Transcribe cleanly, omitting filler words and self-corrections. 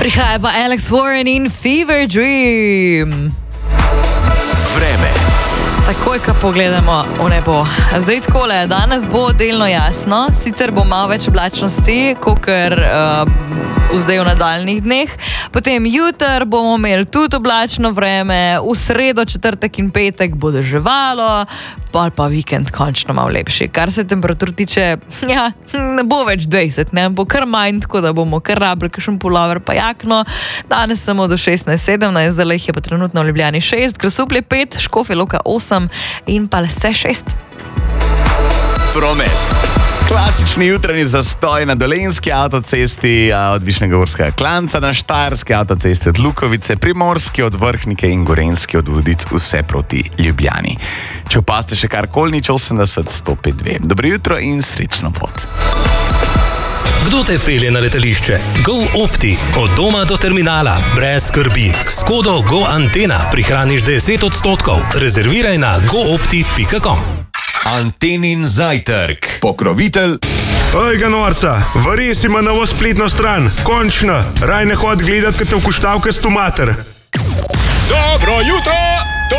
Prihaja pa Alex Warren in Fever Dream. Vreme. Takoj, ko pogledamo v nebo. Zdaj takole, danes bo delno jasno, sicer bo malo več oblačnosti, kakor zdaj v nadaljnih dneh. Potem jutr bomo imeli tudi oblačno vreme, v sredo, četrtek in petek bo deževalo, pa vikend končno malo lepši. Kar se temperatur tiče, ne bo več 20, ne, bo kar manj, tako da bomo kar rabili kakšen pulover pa jakno. Danes samo do 16-17, zdaj jih je pa trenutno v Ljubljani 6, Grosuplje 5, Škofja Loka 8 in pa Lese 6. Promet. Klasični jutranji zastoj na Dolenjski avtocesti od Višnjega Gorskega Klanca, na Štajerski avtocesti od Lukovice, Primorski od Vrhnike in Gorenjski od Vodic, vse proti Ljubljani. Če opazite še karkoli, nič 80 105 2. Dobro jutro in srečno pot. Kdo te pelje na letališče? Go Opti. Od doma do terminala. Brez skrbi. S kodo Go Antena prihraniš 10%. Rezerviraj na goopti.com. Antenin zajtrk. Pokrovitelj. Ojga norca, varis ima novo spletno stran. Končno. Raj ne hod gledat, kad te v kuštavke stu mater. Dobro jutro!